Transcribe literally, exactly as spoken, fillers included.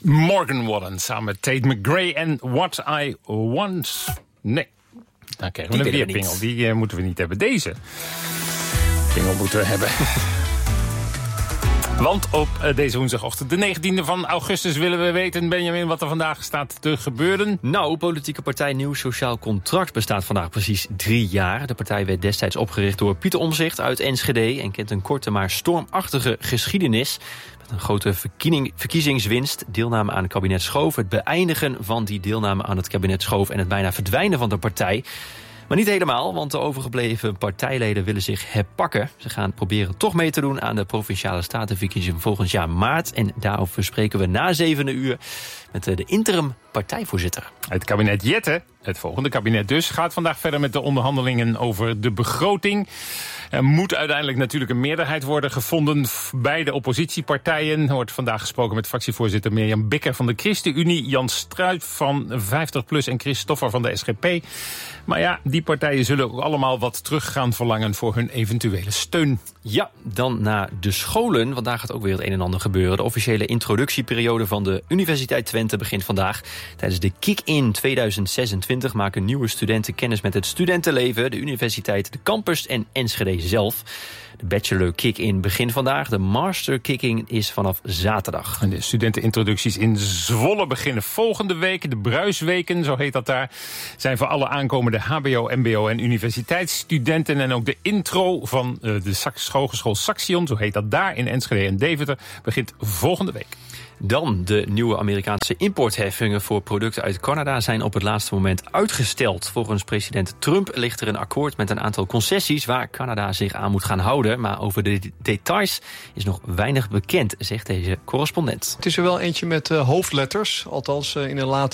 Morgan Wallen samen met Tate McRae en What I Want. Nee, dan krijgen we een weerpingel. Die uh, moeten we niet hebben. Deze pingel moeten we hebben. Want op uh, deze woensdagochtend, de negentiende van augustus, willen we weten, Benjamin, wat er vandaag staat te gebeuren. Nou, politieke partij Nieuw Sociaal Contract bestaat vandaag precies drie jaar. De partij werd destijds opgericht door Pieter Omtzigt uit Enschede en kent een korte maar stormachtige geschiedenis. Met een grote verkiezingswinst, deelname aan het kabinet Schoof, het beëindigen van die deelname aan het kabinet Schoof en het bijna verdwijnen van de partij. Maar niet helemaal, want de overgebleven partijleden willen zich herpakken. Ze gaan proberen toch mee te doen aan de Provinciale Statenverkiezingen volgend jaar maart. En daarover spreken we na zevende uur met de interim partijvoorzitter. Het kabinet Jette, het volgende kabinet dus, gaat vandaag verder met de onderhandelingen over de begroting. Er moet uiteindelijk natuurlijk een meerderheid worden gevonden bij de oppositiepartijen. Er wordt vandaag gesproken met fractievoorzitter Mirjam Bikker van de ChristenUnie, Jan Struijf van vijftig plus en Christoffer van de S G P. Maar ja, die partijen zullen ook allemaal wat terug gaan verlangen voor hun eventuele steun. Ja, dan naar de scholen, want daar gaat ook weer het een en ander gebeuren. De officiële introductieperiode van de Universiteit Twente begint vandaag. Tijdens de Kick-In tweeduizend zesentwintig maken nieuwe studenten kennis met het studentenleven, de universiteit, de campus en Enschede zelf. De bachelor Kick-In begint vandaag. De master Kick-In is vanaf zaterdag. En de studentenintroducties in Zwolle beginnen volgende week. De Bruisweken, zo heet dat daar, zijn voor alle aankomende H B O, M B O en universiteitsstudenten. En ook de intro van de Hogeschool Saxion, zo heet dat daar in Enschede en Deventer, begint volgende week. Dan de nieuwe Amerikaanse importheffingen voor producten uit Canada zijn op het laatste moment uitgesteld. Volgens president Trump ligt er een akkoord met een aantal concessies waar Canada zich aan moet gaan houden. Maar over de details is nog weinig bekend, zegt deze correspondent. Het is er wel eentje met uh, hoofdletters, althans uh, in een late